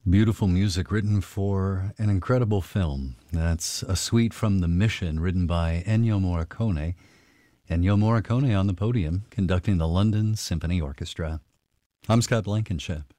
Beautiful music written for an incredible film. That's A Suite from the Mission, written by Ennio Morricone. Ennio Morricone on the podium, conducting the London Symphony Orchestra. I'm Scott Blankenship.